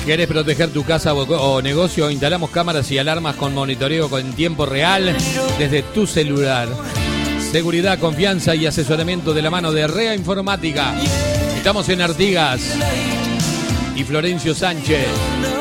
¿Querés proteger tu casa o negocio? Instalamos cámaras y alarmas con monitoreo en tiempo real desde tu celular. Seguridad, confianza y asesoramiento de la mano de Rea Informática. Estamos en Artigas y Florencio Sánchez.